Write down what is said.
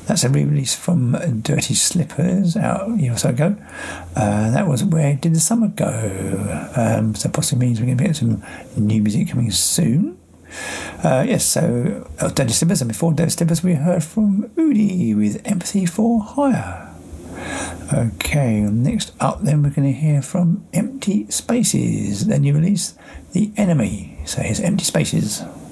That's a re-release from Dirty Slippers out a year or so ago. That was Where Did the Summer Go? So possibly means we're going to get some new music coming soon. Yes, so Dirty Slippers, and before Dirty Slippers we heard from Udi with Empathy for Hire. Okay, next up then we're going to hear from Empty Spaces, their new release, The Enemy. So here's Empty Spaces.